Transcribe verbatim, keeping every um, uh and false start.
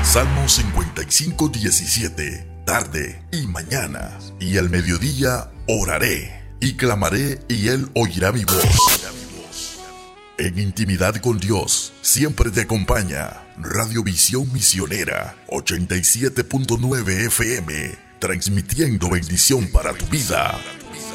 Salmo cincuenta y cinco, diecisiete. Tarde y mañana y al mediodía oraré y clamaré y Él oirá mi voz. En intimidad con Dios siempre te acompaña Radio Visión Misionera ochenta y siete punto nueve F M, transmitiendo bendición para tu vida.